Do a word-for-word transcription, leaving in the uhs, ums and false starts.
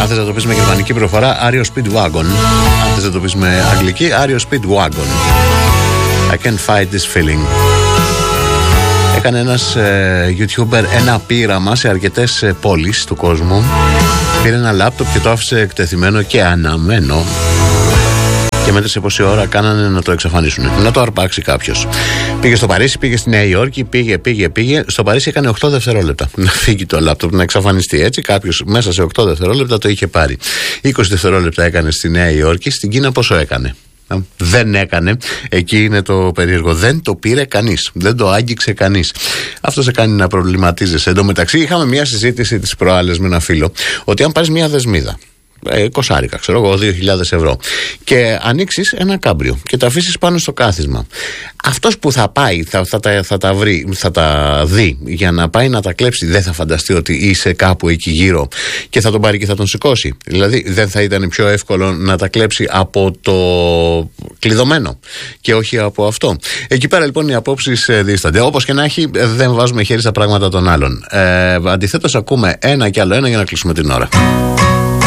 Αν θες να το πεις με γερμανική προφορά, Ario Speedwagon. Αν θες να το πεις με αγγλική, Ario Speedwagon. I can't fight this feeling. Έκανε ένας ε, YouTuber ένα πείραμα σε αρκετές ε, πόλεις του κόσμου. Πήρε ένα λάπτοπ και το άφησε εκτεθειμένο και αναμένο. Και μέτρησε πόση ώρα κάνανε να το εξαφανίσουν. Να το αρπάξει κάποιος. Πήγε στο Παρίσι, πήγε στη Νέα Υόρκη, πήγε, πήγε, πήγε. Στο Παρίσι έκανε οκτώ δευτερόλεπτα να φύγει το λάπτοπ, να εξαφανιστεί. Έτσι, κάποιος μέσα σε οκτώ δευτερόλεπτα το είχε πάρει. είκοσι δευτερόλεπτα έκανε στη Νέα Υόρκη. Στην Κίνα πόσο έκανε? Δεν έκανε. Εκεί είναι το περίεργο. Δεν το πήρε κανείς. Δεν το άγγιξε κανείς. Αυτό σε κάνει να προβληματίζεσαι. Εν τω μεταξύ, είχαμε μια συζήτηση τις προάλλες με ένα φίλο ότι αν πάρεις μια δεσμίδα, κοσάρικα, ξέρω εγώ, δύο χιλιάδες ευρώ, και ανοίξεις ένα κάμπριο και τα αφήσεις πάνω στο κάθισμα, αυτός που θα πάει, θα, θα, θα, θα τα βρει, θα τα δει για να πάει να τα κλέψει, δεν θα φανταστεί ότι είσαι κάπου εκεί γύρω και θα τον πάρει και θα τον σηκώσει? Δηλαδή, δεν θα ήταν πιο εύκολο να τα κλέψει από το κλειδωμένο και όχι από αυτό? Εκεί πέρα λοιπόν οι απόψεις δίστανται. Όπως και να έχει, δεν βάζουμε χέρι στα πράγματα των άλλων. Ε, αντιθέτως, ακούμε ένα και άλλο ένα για να κλείσουμε την ώρα.